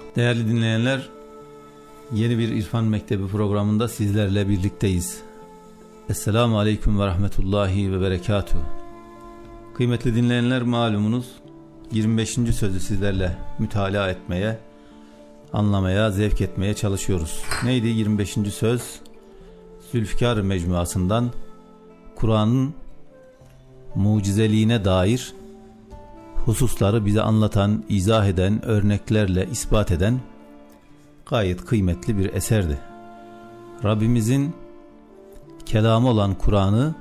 Değerli dinleyenler, yeni bir İrfan Mektebi programında sizlerle birlikteyiz. Esselamu Aleyküm ve Rahmetullahi ve Berekatuhu. Kıymetli dinleyenler, malumunuz 25. sözü sizlerle mütalaa etmeye, anlamaya, zevk etmeye çalışıyoruz. Neydi 25. söz? Zülfikar mecmuasından Kur'an'ın mucizeliğine dair hususları bize anlatan, izah eden, örneklerle ispat eden gayet kıymetli bir eserdi. Rabbimizin kelamı olan Kur'an'ı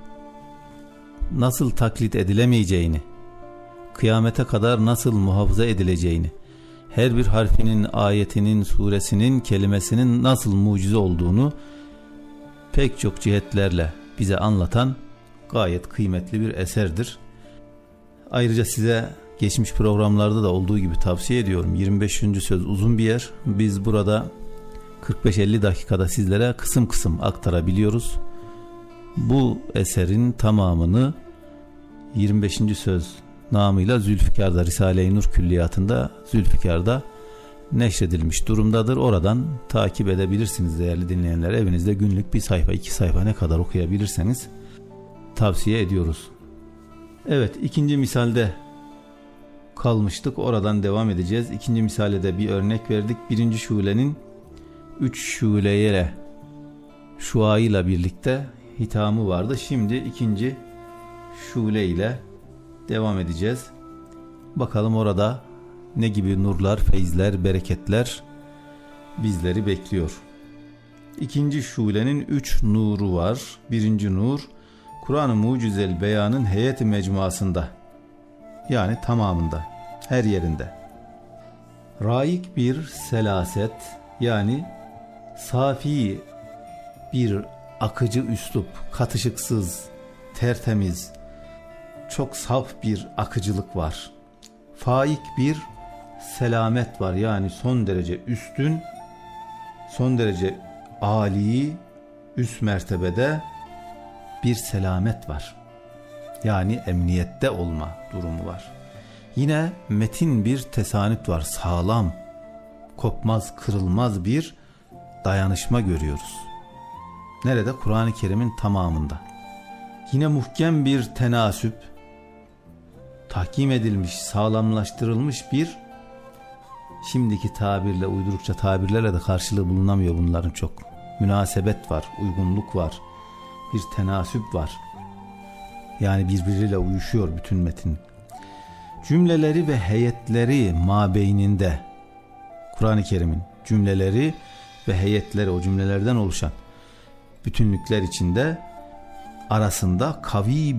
nasıl taklit edilemeyeceğini, kıyamete kadar nasıl muhafaza edileceğini, her bir harfinin, ayetinin, suresinin, kelimesinin nasıl mucize olduğunu pek çok cihetlerle bize anlatan gayet kıymetli bir eserdir. Ayrıca size geçmiş programlarda da olduğu gibi tavsiye ediyorum. 25. söz uzun bir yer. Biz burada 45-50 dakikada sizlere kısım kısım aktarabiliyoruz. Bu eserin tamamını 25. söz namıyla Zülfikar'da, Risale-i Nur Külliyatı'nda Zülfikar'da neşredilmiş durumdadır. Oradan takip edebilirsiniz değerli dinleyenler. Evinizde günlük bir sayfa, 2 sayfa ne kadar okuyabilirseniz tavsiye ediyoruz. Evet, ikinci misalde kalmıştık. Oradan devam edeceğiz. İkinci misale de bir örnek verdik. Birinci şulenin 3 şuleye şuayla birlikte hitamı vardı. Şimdi ikinci şule ile devam edeceğiz. Bakalım orada ne gibi nurlar, feyizler, bereketler bizleri bekliyor. İkinci şulenin 3 nuru var. Birinci nur, Kur'an-ı Mucizel Beyan'ın heyet-i mecmuasında, yani tamamında, her yerinde. Raik bir selaset, yani safi bir akıcı üslup, katışıksız, tertemiz, çok saf bir akıcılık var. Faik bir selamet var, yani son derece üstün, son derece âli, üst mertebede bir selamet var. Yani emniyette olma durumu var. Yine metin bir tesanüt var. Sağlam, kopmaz, kırılmaz bir dayanışma görüyoruz. Nerede? Kur'an-ı Kerim'in tamamında. Yine muhkem bir tenasüp, tahkim edilmiş, sağlamlaştırılmış bir, şimdiki tabirle, uydurukça tabirlerle de karşılığı bulunamıyor bunların çok. Münasebet var, uygunluk var, bir tenasüp var. Yani birbiriyle uyuşuyor bütün metin. Cümleleri ve heyetleri mabeyninde, Kur'an-ı Kerim'in cümleleri ve heyetleri, o cümlelerden oluşan bütünlükler içinde arasında kavi